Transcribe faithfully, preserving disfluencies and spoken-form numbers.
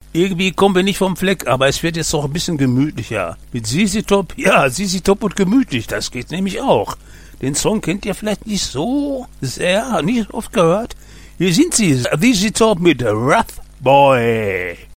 Irgendwie kommen wir nicht vom Fleck, aber es wird jetzt doch ein bisschen gemütlicher. Mit Z Z Top, ja, Z Z Top und gemütlich, das geht nämlich auch. Den Song kennt ihr vielleicht nicht so sehr, nicht oft gehört. Hier sind sie, Z Z Top mit Rough Boy.